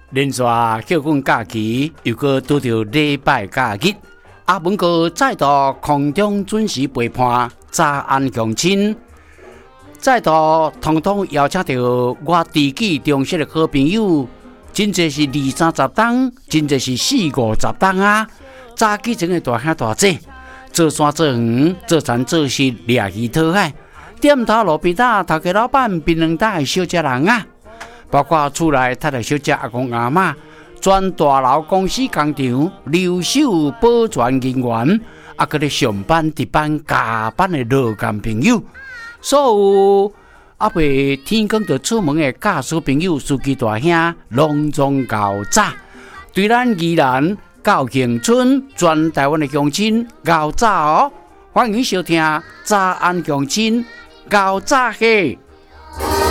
连续休困假期，又搁拄着礼拜假日，阿文哥再度空中准时陪伴早安乡亲，再度通通邀请到我知己中学的好朋友，真侪是20-30档，真侪是40-50档啊！早起前的大兄大姐，做山做园，做田做事，掠鱼讨海，店头路边摊头家老板，槟榔摊的小食人啊！包括厝内太太小姐阿公阿嬷，全大楼公司工厂留守保全人员，啊，搁咧上班值班加班的劳工朋友，所有阿未天光就出门的驾驶朋友、司机大兄，隆重交早，对咱宜兰到恒春全台湾的乡亲交早哦！欢迎收听早安乡亲交早嘿。